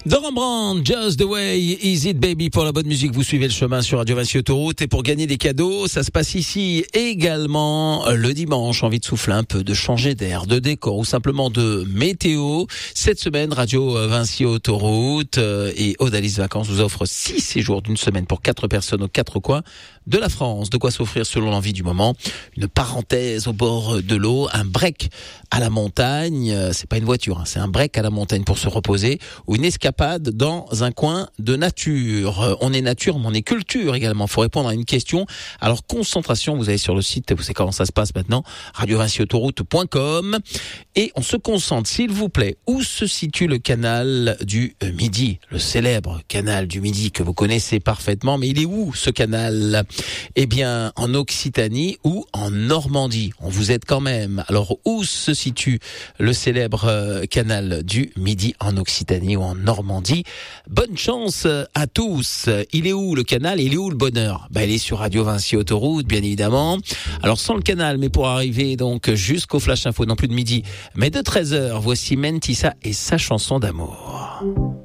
De Rembrandt, Just the Way Is It Baby pour la bonne musique. Vous suivez le chemin sur Radio Vinci Autoroute et pour gagner des cadeaux, ça se passe ici également le dimanche. Envie de souffler un peu, de changer d'air, de décor ou simplement de météo. Cette semaine, Radio Vinci Autoroute et Odalis Vacances vous offre 6 séjours d'une semaine pour 4 personnes aux 4 coins de la France. De quoi s'offrir selon l'envie du moment. Une parenthèse au bord de l'eau, un break à la montagne. C'est pas une voiture, c'est un break à la montagne pour se reposer ou une escapade dans un coin de nature. On est nature, mais on est culture également. Faut répondre à une question. Alors, concentration, vous allez sur le site, vous savez comment ça se passe maintenant, radiovinciautoroute.com. Et on se concentre, s'il vous plaît. Où se situe le canal du Midi? Le célèbre canal du Midi que vous connaissez parfaitement. Mais il est où, ce canal? Eh bien, en Occitanie ou en Normandie. On vous aide quand même. Alors, où se situe le célèbre canal du Midi en Occitanie ou en Normandie? Bonne chance à tous. Il est où le canal? Il est où le bonheur? Il est sur Radio Vinci Autoroute, bien évidemment. Alors sans le canal, mais pour arriver donc jusqu'au Flash Info, non plus de midi, mais de 13h, voici Mentissa et sa chanson d'amour.